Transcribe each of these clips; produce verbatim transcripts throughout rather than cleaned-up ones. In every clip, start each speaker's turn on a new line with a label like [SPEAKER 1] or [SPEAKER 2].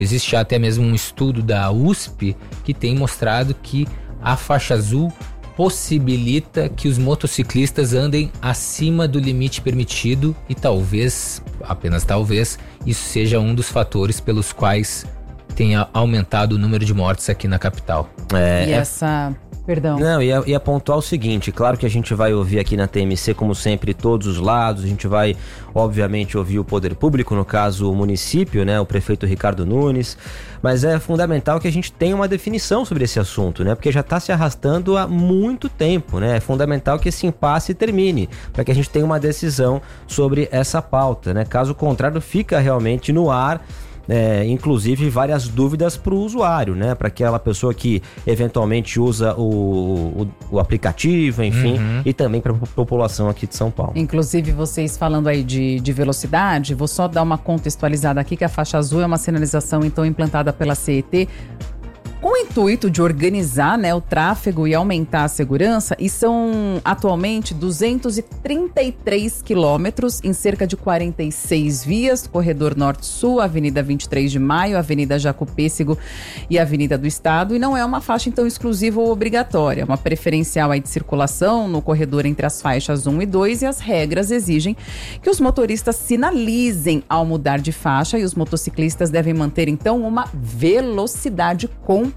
[SPEAKER 1] Existe até mesmo um estudo da U S P que tem mostrado que a faixa azul possibilita que os motociclistas andem acima do limite permitido e talvez, apenas talvez, isso seja um dos fatores pelos quais tenha aumentado o número de mortes aqui na capital.
[SPEAKER 2] É,
[SPEAKER 3] e essa... Perdão.
[SPEAKER 2] Não, ia, ia pontuar o seguinte, claro que a gente vai ouvir aqui na T M C, como sempre, todos os lados, a gente vai, obviamente, ouvir o poder público, no caso o município, né, o prefeito Ricardo Nunes, mas é fundamental que a gente tenha uma definição sobre esse assunto, né, porque já está se arrastando há muito tempo, né, é fundamental que esse impasse termine, para que a gente tenha uma decisão sobre essa pauta, né, caso contrário fica realmente no ar. É, inclusive várias dúvidas para o usuário, né? Para aquela pessoa que eventualmente usa o, o, o aplicativo, enfim, uhum. e também para a população aqui de São Paulo.
[SPEAKER 3] Inclusive, vocês falando aí de, de velocidade, vou só dar uma contextualizada aqui, que a faixa azul é uma sinalização então implantada pela C E T com o intuito de organizar, né, o tráfego e aumentar a segurança, e são atualmente duzentos e trinta e três quilômetros em cerca de quarenta e seis vias, corredor norte-sul, Avenida vinte e três de maio, Avenida Jaco Pêssego e Avenida do Estado, e não é uma faixa então exclusiva ou obrigatória, é uma preferencial aí de circulação no corredor entre as faixas um e dois, e as regras exigem que os motoristas sinalizem ao mudar de faixa, e os motociclistas devem manter então uma velocidade compatível,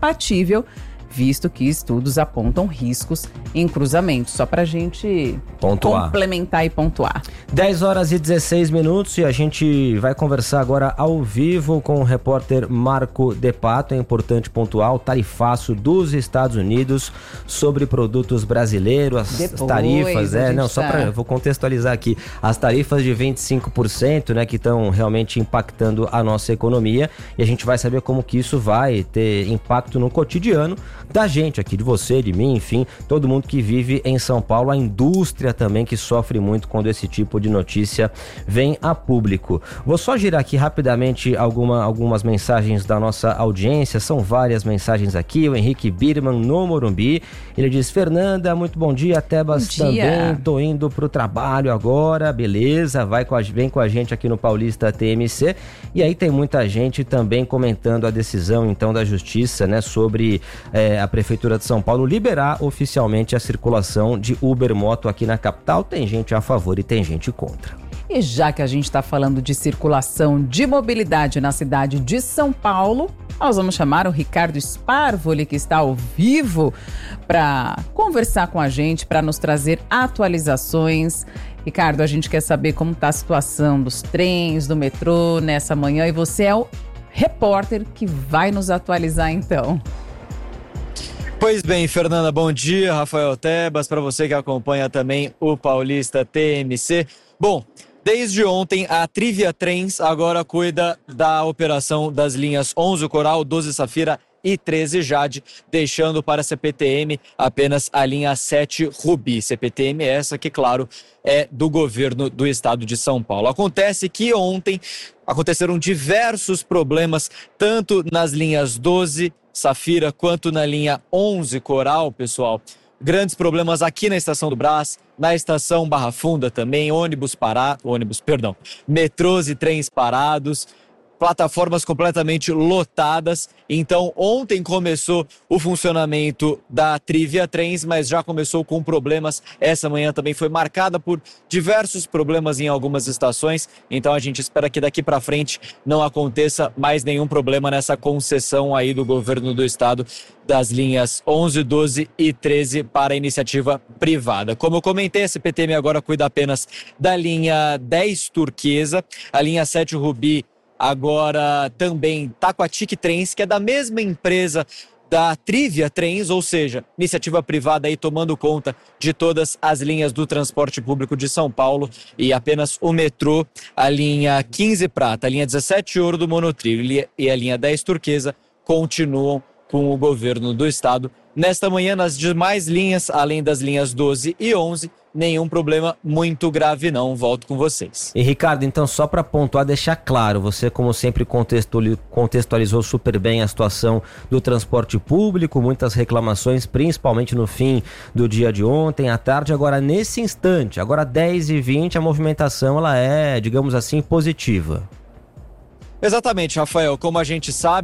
[SPEAKER 3] visto que estudos apontam riscos em cruzamentos. Só pra gente pontuar. Complementar e pontuar.
[SPEAKER 2] dez horas e dezesseis minutos e a gente vai conversar agora ao vivo com o repórter Marco De Pato. É importante pontuar o tarifaço dos Estados Unidos sobre produtos brasileiros, as,
[SPEAKER 3] Depois,
[SPEAKER 2] as tarifas, é, não, só
[SPEAKER 3] tá...
[SPEAKER 2] para vou contextualizar aqui, as tarifas de vinte e cinco por cento, né, que estão realmente impactando a nossa economia, e a gente vai saber como que isso vai ter impacto no cotidiano da gente aqui, de você, de mim, enfim, todo mundo que vive em São Paulo, a indústria também que sofre muito quando esse tipo de notícia vem a público. Vou só girar aqui rapidamente alguma, algumas mensagens da nossa audiência, são várias mensagens aqui. O Henrique Birman no Morumbi, ele diz: Fernanda, muito bom dia, Tebas
[SPEAKER 3] bom dia.
[SPEAKER 2] Também, tô indo pro trabalho agora, beleza, vai com a, vem com a gente aqui no Paulista T M C. E aí tem muita gente também comentando a decisão então da Justiça, né, sobre é, a Prefeitura de São Paulo liberar oficialmente a circulação de Uber Moto aqui na capital. Tem gente a favor e tem gente contra.
[SPEAKER 3] E já que a gente está falando de circulação de mobilidade na cidade de São Paulo, nós vamos chamar o Ricardo Sparvoli, que está ao vivo, para conversar com a gente, para nos trazer atualizações. Ricardo, a gente quer saber como está a situação dos trens, do metrô nessa manhã, e você é o repórter que vai nos atualizar então.
[SPEAKER 4] Pois bem, Fernanda, bom dia. Rafael Tebas, para você que acompanha também o Paulista T M C. Bom, desde ontem a Trivia Trens agora cuida da operação das linhas onze Coral, doze Safira e treze Jade, deixando para a C P T M apenas a linha sete Rubi. C P T M essa que, claro, é do governo do estado de São Paulo. Acontece que ontem aconteceram diversos problemas, tanto nas linhas doze Safira quanto na linha onze Coral, pessoal. Grandes problemas aqui na Estação do Brás, na Estação Barra Funda também, ônibus parados, ônibus, perdão, metrôs e trens parados, plataformas completamente lotadas. Então, ontem começou o funcionamento da Trivia Trens, mas já começou com problemas. Essa manhã também foi marcada por diversos problemas em algumas estações. Então, a gente espera que daqui para frente não aconteça mais nenhum problema nessa concessão aí do governo do estado das linhas onze, doze e treze para a iniciativa privada. Como eu comentei, a C P T M agora cuida apenas da linha dez Turquesa, a linha sete Rubi agora também Taquatique Trens, que é da mesma empresa da Trivia Trens, ou seja, iniciativa privada aí tomando conta de todas as linhas do transporte público de São Paulo, e apenas o metrô, a linha quinze Prata, a linha dezessete Ouro do Monotrilho e a linha dez Turquesa continuam com o governo do estado. Nesta manhã, nas demais linhas, além das linhas doze e onze, nenhum problema muito grave não. Volto com vocês.
[SPEAKER 2] E Ricardo, então só para pontuar, deixar claro, você como sempre contextualizou super bem a situação do transporte público, muitas reclamações, principalmente no fim do dia de ontem, à tarde. Agora nesse instante, agora dez e vinte, a movimentação ela é, digamos assim, positiva.
[SPEAKER 4] Exatamente, Rafael. Como a gente sabe,